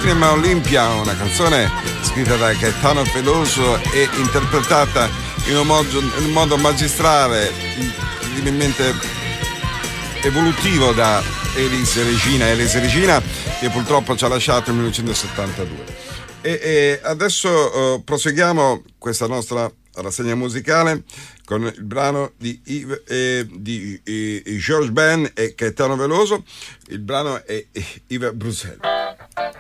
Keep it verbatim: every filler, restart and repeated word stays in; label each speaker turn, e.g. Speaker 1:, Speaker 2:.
Speaker 1: Cinema Olympia, una canzone scritta da Gaetano Veloso e interpretata in un modo, in un modo magistrale, incredibilmente evolutivo da Elis Regina, Elis Regina che purtroppo ci ha lasciato nel millenovecentosettantadue. E, e adesso uh, proseguiamo questa nostra rassegna musicale con il brano di, Yves, eh, di eh, Georges Ben e Gaetano Veloso. Il brano è Yves Bruxelles.